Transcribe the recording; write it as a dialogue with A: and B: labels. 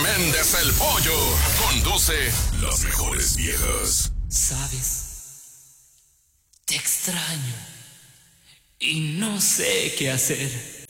A: Méndez el Pollo conduce Las Mejores Viejas.
B: ¿Sabes? Te extraño y no sé qué hacer.